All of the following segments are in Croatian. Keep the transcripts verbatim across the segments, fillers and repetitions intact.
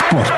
Sport.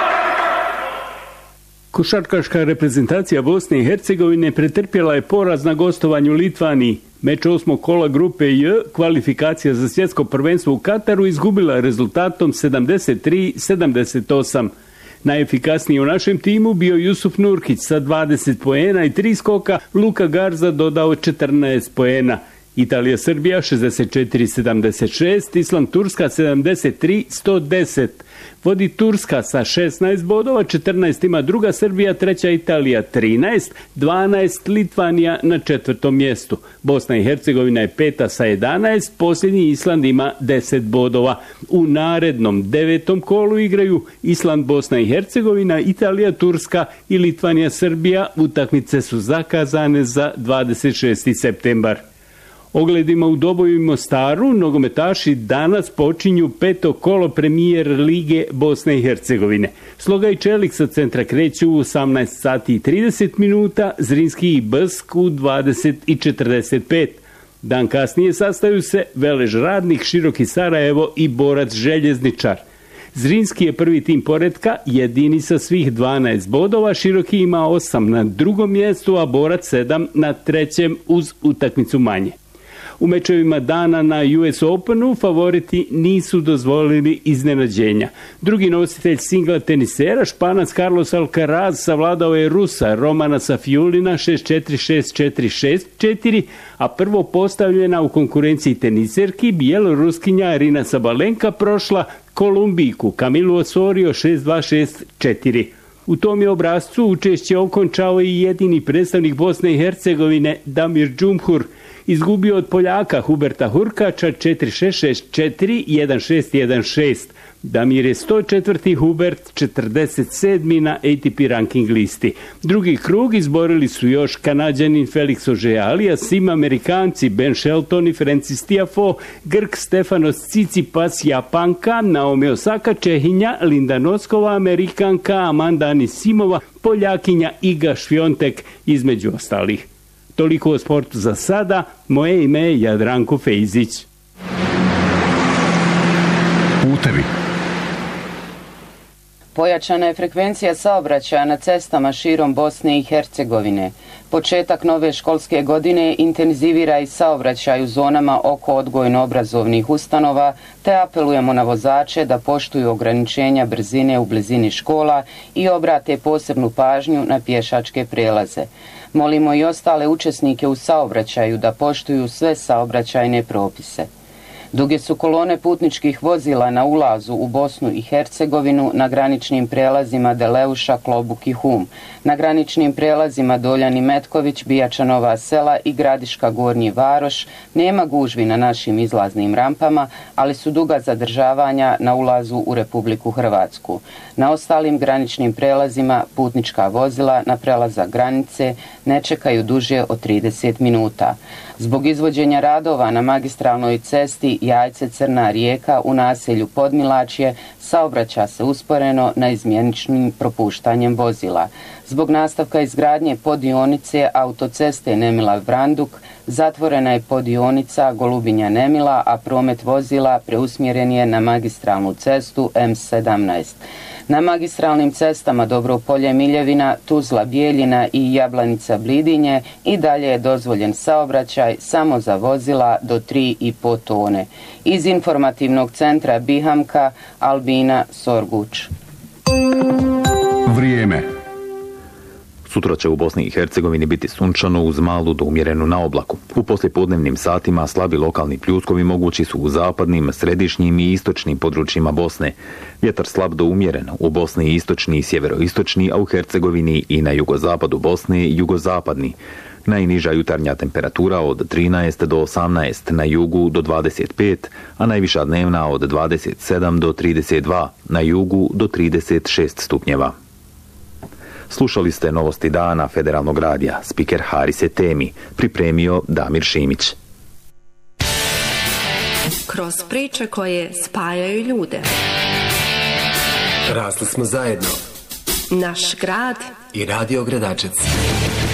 Košarkaška reprezentacija Bosne i Hercegovine pretrpjela je poraz na gostovanju Litvaniji. Meč osmog kola grupe J, kvalifikacija za svjetsko prvenstvo u Kataru, izgubila rezultatom sedamdeset tri sedamdeset osam. Najefikasniji u našem timu bio Jusuf Nurkić sa dvadeset poena i tri skoka, Luka Garza dodao četrnaest poena. Italija-Srbija šezdeset četiri sedamdeset šest, Island-Turska sedamdeset tri sto deset. Vodi Turska sa šesnaest bodova, četrnaest ima druga Srbija, treća Italija trinaest, dvanaest Litvanija na četvrtom mjestu. Bosna i Hercegovina je peta sa jedanaest, posljednji Island ima deset bodova. U narednom devetom kolu igraju Island, Bosna i Hercegovina, Italija, Turska i Litvanija, Srbija. Utakmice su zakazane za dvadeset šesti septembar. Ogledima u Doboju i Mostaru nogometaši danas počinju peto kolo premijer Lige Bosne i Hercegovine. Sloga i Čelik sa centra kreću u osamnaest sati i trideset minuta, Zrinski i Bsk u dvadeset i četrdeset pet. Dan kasnije sastaju se Velež Radnik, Široki Sarajevo i Borac Željezničar. Zrinski je prvi tim poretka, jedini sa svih dvanaest bodova, Široki ima osam na drugom mjestu, a Borac sedam na trećem uz utakmicu manje. U mečevima dana na U S Openu favoriti nisu dozvolili iznenađenja. Drugi nositelj singla tenisera, Španac Carlos Alcaraz, savladao je Rusa Romana Safiulina šest četiri šest četiri šest četiri, a prvo postavljena u konkurenciji teniserki bjeloruskinja Arina Sabalenka prošla Kolumbijku Kamilu Osorio šest dva šest četiri. U tom je obrascu učešće okončao i jedini predstavnik Bosne i Hercegovine Damir Džumhur. Izgubio od Poljaka Huberta Hurkača četiri šest šest četiri jedan šest jedan šest. Damir je sto četvrti, Hubert četrdeset sedmi na A T P ranking listi. Drugi krug izborili su još Kanađanin Felix Auger-Aliassime, Sim Amerikanci Ben Shelton i Francis Tiafoe, Grk Stefanos Tsitsipas, Japanka Naomi Osaka, Čehinja Linda Noskova, Amerikanka Amanda Anisimova, Poljakinja Iga Šviontek između ostalih. Toliko o sportu za sada, moje ime je Jadranko Fejzić. Putevi. Pojačana je frekvencija saobraćaja na cestama širom Bosne i Hercegovine. Početak nove školske godine intenzivira i saobraćaj u zonama oko odgojno-obrazovnih ustanova, te apelujemo na vozače da poštuju ograničenja brzine u blizini škola i obrate posebnu pažnju na pješačke prelaze. Molimo i ostale učesnike u saobraćaju da poštuju sve saobraćajne propise. Duge su kolone putničkih vozila na ulazu u Bosnu i Hercegovinu na graničnim prelazima Deleuša, Klobuk i Hum, na graničnim prelazima Doljan i Metković, Bijača Nova Sela i Gradiška Gornji Varoš. Nema gužvi na našim izlaznim rampama, ali su duga zadržavanja na ulazu u Republiku Hrvatsku. Na ostalim graničnim prelazima putnička vozila na prelazak granice ne čekaju duže od trideset minuta. Zbog izvođenja radova na magistralnoj cesti Jajce-Crna Rijeka u naselju Podmilačje saobraća se usporeno na izmjeničnim propuštanjem vozila. Zbog nastavka izgradnje poddionice autoceste Nemila-Vranduk zatvorena je poddionica Golubinja-Nemila, a promet vozila preusmjeren je na magistralnu cestu M sedamnaest. Na magistralnim cestama Dobropolje-Miljevina, Tuzla-Bijeljina i Jablanica-Blidinje i dalje je dozvoljen saobraćaj samo za vozila do tri i po tone. Iz informativnog centra Bihamka, Albina Sorguč. Vrijeme. Sutra će u Bosni i Hercegovini biti sunčano uz malu do umjerenu na oblaku. U poslijepodnevnim satima slabi lokalni pljuskovi mogući su u zapadnim, središnjim i istočnim područjima Bosne. Vjetar slab do umjeren, u Bosni istočni i sjeveroistočni, a u Hercegovini i na jugozapadu Bosne jugozapadni. Najniža jutarnja temperatura od trinaest do osamnaest, na jugu do dvadeset pet, a najviša dnevna od dvadeset sedam do trideset dva, na jugu do trideset šest stupnjeva. Slušali ste novosti dana Federalnog radija. Spiker Harise Temi, pripremio Damir Šimić. Kroz priče koje spajaju ljude. Rasli smo zajedno. Naš grad i Radio Gradačec.